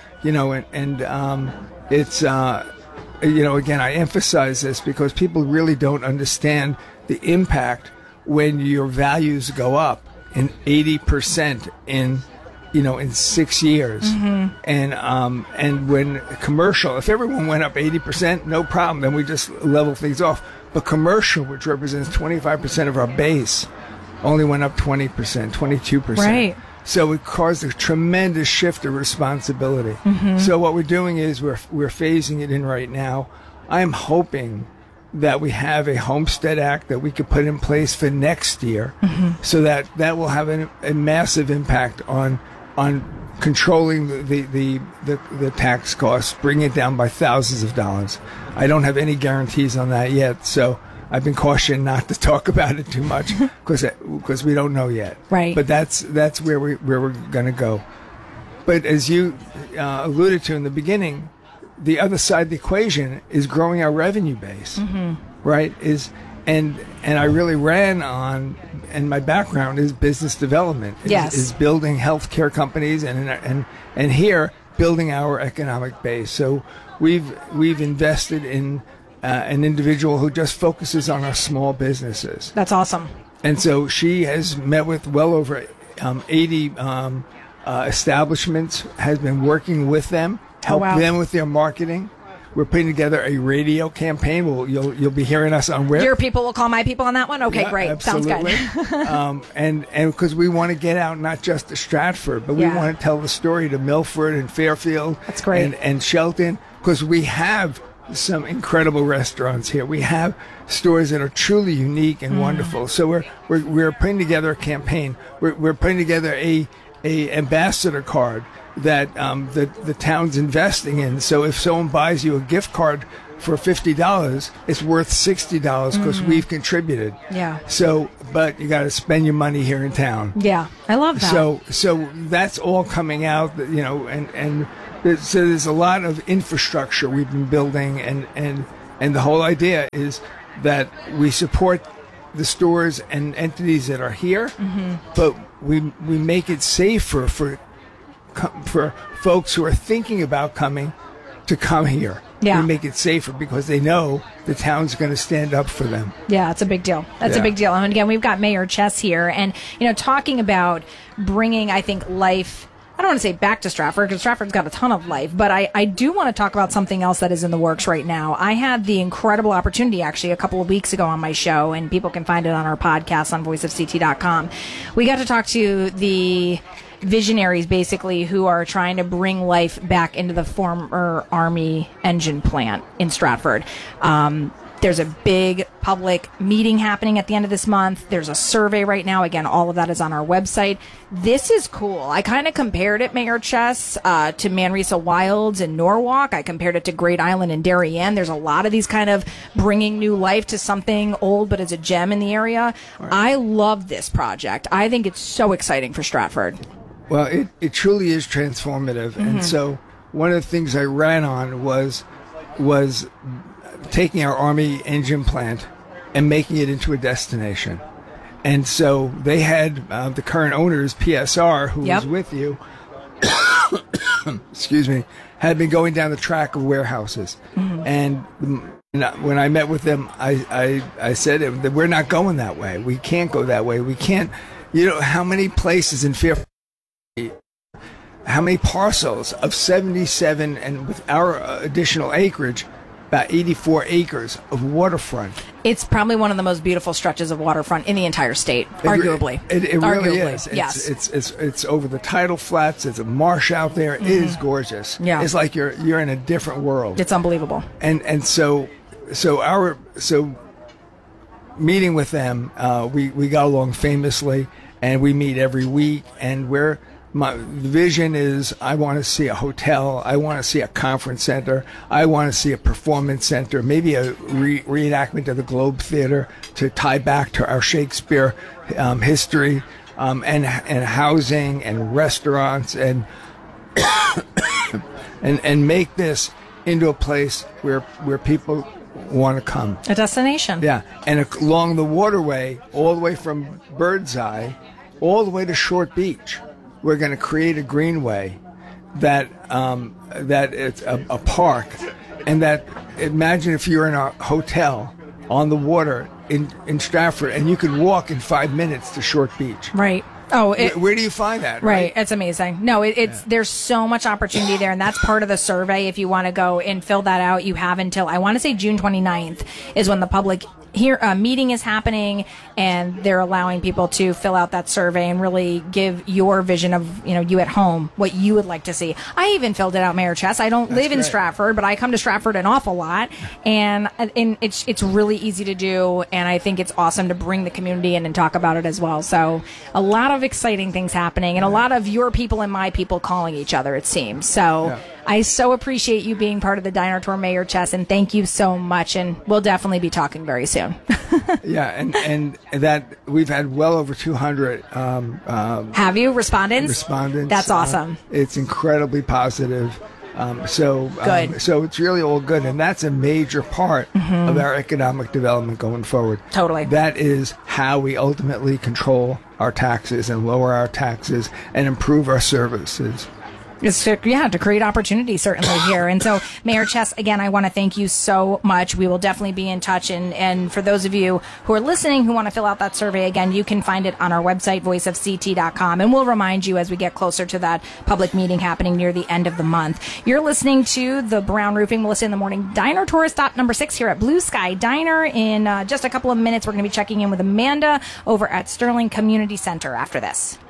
It's again, I emphasize this because people really don't understand the impact when your values go up in 80% in 6 years. And when commercial, if everyone went up 80%, no problem, then we just level things off. But commercial, which represents 25% of our base, only went up 20%, 22%.
Right.
So it caused a tremendous shift of responsibility. So what we're doing is we're phasing it in right now. I'm hoping that we have a Homestead Act that we could put in place for next year, so that will have a massive impact on controlling the tax costs, bringing it down by thousands of dollars. I don't have any guarantees on that yet, so I've been cautioned not to talk about it too much because we don't know yet.
Right.
But that's where we're going to go. But as you alluded to in the beginning, the other side of the equation is growing our revenue base, right? and I really ran on, and my background is business development. Is building healthcare companies and here building our economic base. So we've invested in an individual who just focuses on our small businesses.
That's awesome.
And so she has met with well over 80 establishments, has been working with them, helping them with their marketing. We're putting together a radio campaign. You'll be hearing us on WHIP.
Your people will call my people on that one? Okay,
Yeah,
great.
absolutely.
Sounds good.
And because we want to get out not just to Stratford, but we want to tell the story to Milford and Fairfield.
That's great.
And Shelton, because we have some incredible restaurants here. We have stores that are truly unique and wonderful. So we're putting together a campaign. We're putting together a ambassador card that the town's investing in. So if someone buys you a gift card for $50, it's worth $60 because we've contributed.
Yeah.
So, but you got to spend your money here in town.
Yeah, I love that.
So that's all coming out, and so there's a lot of infrastructure we've been building, and the whole idea is that we support the stores and entities that are here, but we make it safer for folks who are thinking about coming to come here.
Yeah.
We make it safer because they know the town's going to stand up for them.
Yeah, it's a big deal. That's a big deal. And again, we've got Mayor Chess here, and talking about bringing, I think, life. I don't want to say back to Stratford because Stratford's got a ton of life, but I do want to talk about something else that is in the works right now. I had the incredible opportunity actually a couple of weeks ago on my show, and people can find it on our podcast on voiceofct.com. We got to talk to the visionaries basically who are trying to bring life back into the former Army engine plant in Stratford. There's a big public meeting happening at the end of this month. There's a survey right now. Again, all of that is on our website. This is cool. I kind of compared it, Mayor Chess, to Manresa Wilds in Norwalk. I compared it to Great Island in Darien. There's a lot of these kind of bringing new life to something old, but it's a gem in the area. Right. I love this project. I think it's so exciting for Stratford.
Well, it truly is transformative. And so one of the things I ran on was taking our Army engine plant and making it into a destination. And so they had the current owners, PSR, who was with you, excuse me, had been going down the track of warehouses. And when I met with them, I said that we're not going that way. We can't go that way. We can't, how many places in Fairfield, how many parcels of 77, and with our additional acreage, about 84 acres of waterfront.
It's probably one of the most beautiful stretches of waterfront in the entire state, arguably.
It really is.
Yes.
It's over the tidal flats. There's a marsh out there. It is gorgeous.
Yeah.
It's like you're in a different world.
It's unbelievable.
And so meeting with them, we got along famously, and we meet every week, and the vision is I want to see a hotel, I want to see a conference center, I want to see a performance center, maybe a reenactment of the Globe Theater to tie back to our Shakespeare history, and housing and restaurants and make this into a place where people want to come.
A destination.
Yeah, and along the waterway, all the way from Birdseye, all the way to Short Beach. We're going to create a greenway that it's a park, and that imagine if you're in a hotel on the water in Stratford and you could walk in 5 minutes to Short Beach.
Right. Oh,
where do you find that?
Right. It's amazing. No, there's so much opportunity there, and that's part of the survey. If you want to go and fill that out, you have until, I want to say June 29th is when the public meeting is happening, and they're allowing people to fill out that survey and really give your vision of, you at home, what you would like to see. I even filled it out, Mayor Chess. I don't live in Stratford, but I come to Stratford an awful lot, and it's really easy to do, and I think it's awesome to bring the community in and talk about it as well. So a lot of exciting things happening, and a lot of your people and my people calling each other, it seems. So I so appreciate you being part of the Diner Tour, Mayor Chess, and thank you so much, and we'll definitely be talking very soon.
Yeah, and that we've had well over 200
have you respondents?
Respondents.
That's awesome.
It's incredibly positive. So it's really all good, and that's a major part of our economic development going forward.
Totally.
That is how we ultimately control our taxes and lower our taxes and improve our services.
It's to create opportunity certainly here. And so, Mayor Chess, again, I want to thank you so much. We will definitely be in touch. And for those of you who are listening who want to fill out that survey, again, you can find it on our website, voiceofct.com. And we'll remind you as we get closer to that public meeting happening near the end of the month. You're listening to the Brown Roofing Melissa in the Morning Diner Tour stop number 6 here at Blue Sky Diner. In just a couple of minutes, we're going to be checking in with Amanda over at Sterling Community Center after this.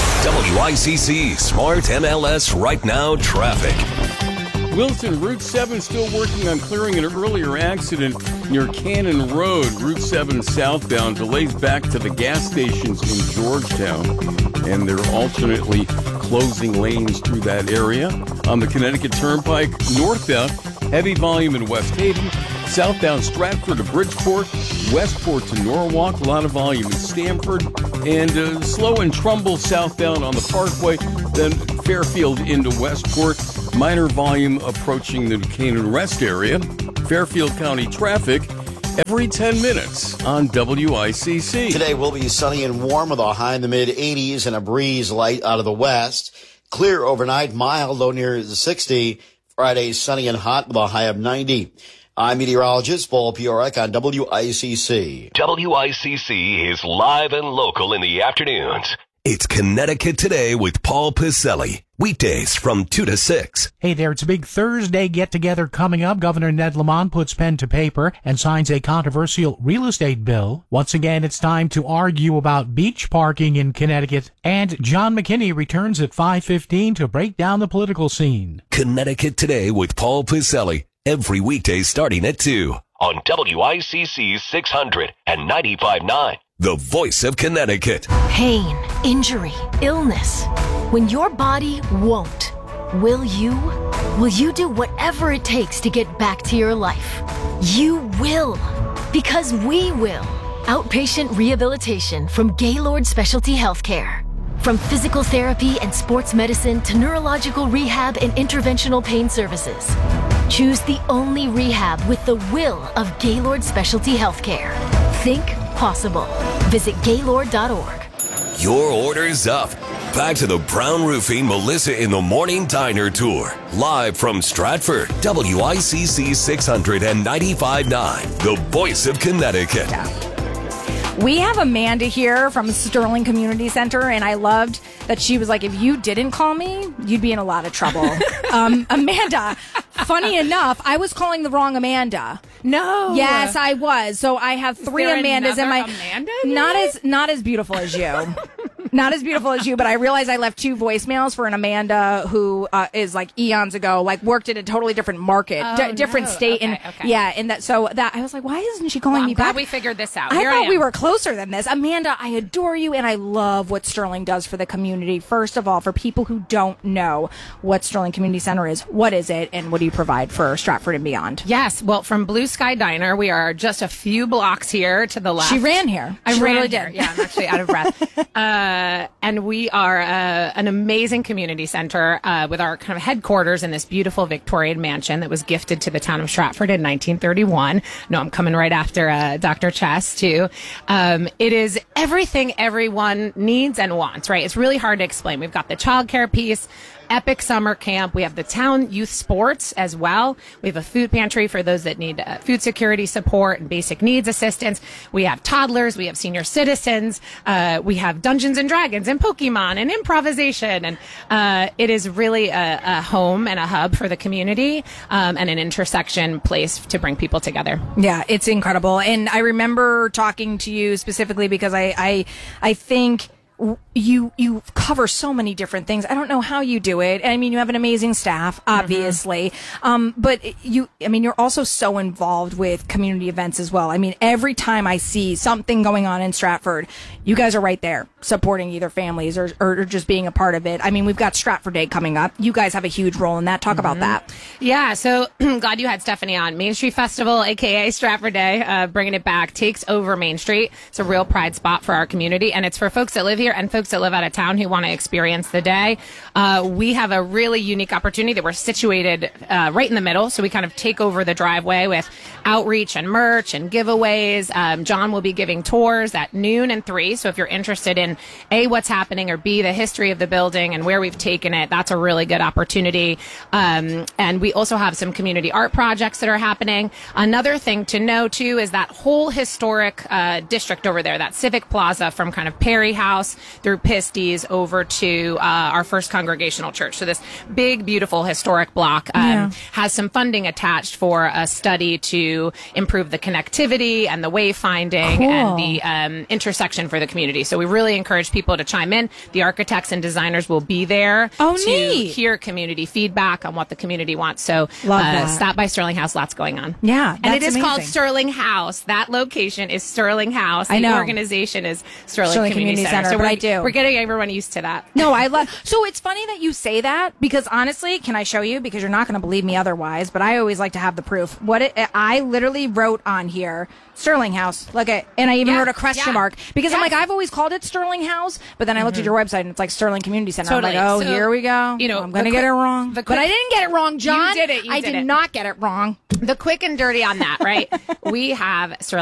WICC Smart MLS Right Now traffic.
Wilson, Route 7 still working on clearing an earlier accident near Cannon Road. Route 7 southbound delays back to the gas stations in Georgetown, and they're alternately closing lanes through that area. On the Connecticut Turnpike, northbound, heavy volume in West Haven. Southbound Stratford to Bridgeport, Westport to Norwalk, a lot of volume in Stamford, and slow in Trumbull southbound on the Parkway, then Fairfield into Westport, minor volume approaching the Canaan Rest area. Fairfield County traffic every 10 minutes on WICC.
Today will be sunny and warm with a high in the mid-80s and a breeze light out of the west. Clear overnight, mild, low near 60. Friday, sunny and hot with a high of 90. I'm meteorologist Paul Piorek on WICC.
WICC is live and local in the afternoons. It's Connecticut Today with Paul Piselli. Weekdays from 2 to 6.
Hey there, it's a big Thursday get-together coming up. Governor Ned Lamont puts pen to paper and signs a controversial real estate bill. Once again, it's time to argue about beach parking in Connecticut. And John McKinney returns at 5:15 to break down the political scene.
Connecticut Today with Paul Piselli. Every weekday starting at 2 on WICC 600 and 95.9. The voice of Connecticut.
Pain, injury, illness. When your body won't, will you? Will you do whatever it takes to get back to your life? You will, because we will. Outpatient rehabilitation from Gaylord Specialty Healthcare. From physical therapy and sports medicine to neurological rehab and interventional pain services. Choose the only rehab with the will of Gaylord Specialty Healthcare. Think possible. Visit Gaylord.org.
Your order's up. Back to the Brown Roofing Melissa in the Morning Diner Tour. Live from Stratford, WICC 600 and 95.9. The voice of Connecticut.
We have Amanda here from Sterling Community Center, and I loved that she was like, if you didn't call me, you'd be in a lot of trouble. Amanda, funny enough, I was calling the wrong Amanda.
No.
Yes, I was. So I have 3 Amandas in my...
Amanda?
Not as beautiful as you. Not as beautiful as you, but I realized I left 2 voicemails for an Amanda who is like eons ago, like worked in a totally different market, different state.
Okay,
and yeah, and that, so that I was like, why isn't she calling me back?
Glad we figured this out.
I thought we were closer than this. Amanda, I adore you, and I love what Sterling does for the community. First of all, for people who don't know what Sterling Community Center is, what is it, and what do you provide for Stratford and beyond?
Yes, well, from Blue Sky Diner, we are just a few blocks here to the left.
She ran here.
I
She
ran
really
here.
did.
Yeah, I'm actually out of breath. And we are an amazing community center with our kind of headquarters in this beautiful Victorian mansion that was gifted to the town of Stratford in 1931. No, I'm coming right after Dr. Chess, too. It is everything everyone needs and wants, right? It's really hard to explain. We've got the childcare piece, epic summer camp. We have the town youth sports as well. We have a food pantry for those that need food security support and basic needs assistance. We have toddlers. We have senior citizens. We have Dungeons and Dragons and Pokemon and improvisation. And it is really a home and a hub for the community and an intersection place to bring people together.
Yeah, it's incredible. And I remember talking to you specifically because I think you cover so many different things. I don't know how you do it. I mean, you have an amazing staff, obviously. But you're also so involved with community events as well. I mean, every time I see something going on in Stratford, you guys are right there. supporting either families or just being a part of it. I mean, we've got Stratford Day coming up. You guys have a huge role in that. Talk about that.
Yeah, so glad you had Stephanie on. Main Street Festival, a.k.a. Stratford Day, bringing it back, takes over Main Street. It's a real pride spot for our community, and it's for folks that live here and folks that live out of town who want to experience the day. We have a really unique opportunity that we're situated right in the middle, so we kind of take over the driveway with outreach and merch and giveaways. John will be giving tours at noon and 3, so if you're interested in A, what's happening, or B, the history of the building and where we've taken it, that's a really good opportunity. And we also have some community art projects that are happening. Another thing to know, too, is that whole historic district over there, that Civic Plaza from kind of Perry House through Pisty's over to our First Congregational Church. So this big, beautiful historic block has some funding attached for a study to improve the connectivity and the wayfinding and the intersection for the community. So we really encourage people to chime in. The architects and designers will be there to hear community feedback on what the community wants. So stop by Sterling House. Lots going on.
Yeah,
and it is
amazing.
Called Sterling House. That location is Sterling House.
I know.
The organization is Sterling Community Center. So we're getting everyone used to that.
No, I love. So it's funny that you say that because honestly, can I show you? Because you're not going to believe me otherwise. But I always like to have the proof. I literally wrote on here Sterling House. Look at, and I even wrote a question mark because I'm like, I've always called it Sterling House, but then I looked at your website and it's like Sterling Community Center.
Totally.
I'm like,
So,
here we go.
You know,
I'm going to get it wrong. But I didn't get it wrong, John.
You did it.
I did not get it wrong.
The quick and dirty on that, right? We have Sterling